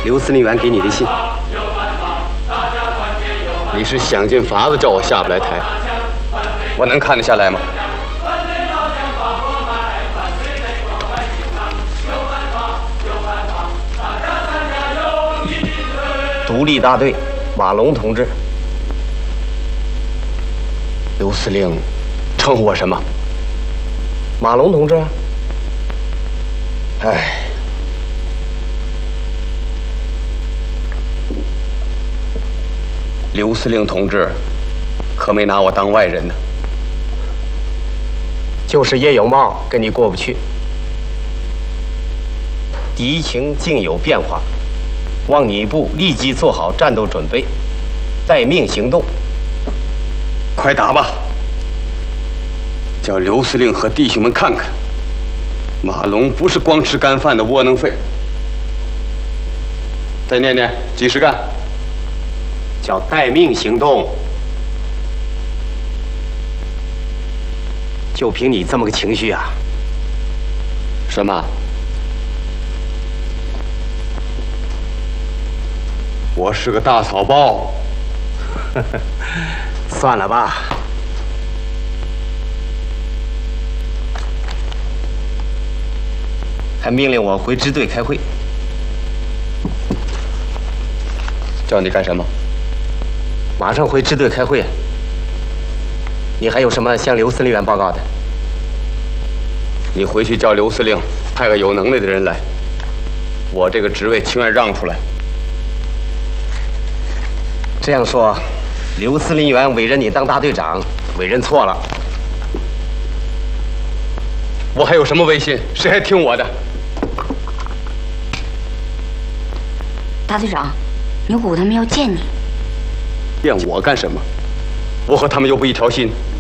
刘司令员给你的信。 你是想尽法子叫我下不来台，我能看得下来吗？ 独立大队，马龙同志。 刘司令称呼我什么？ 马龙同志。 哎，刘司令同志可没拿我当外人呢。 就是叶有茂跟你过不去。敌情竟有变化，望你部立即做好战斗准备，待命行动。 快打吧！叫刘司令和弟兄们看看，马龙不是光吃干饭的窝囊废。再念念，几时干？ 叫待命行动。就凭你这么个情绪啊？ 什么？我是个大草包。 算了吧。还命令我回支队开会。 叫你干什么？ 马上回支队开会。你还有什么向刘司令员报告的？ 你回去叫刘司令派个有能耐的人来，我这个职位情愿让出来。 这样说，刘司令员委任你当大队长，委任错了。 我还有什么威信？谁还听我的？ 大队长，牛虎他们要见你。 见我干什么？我和他们又不一条心。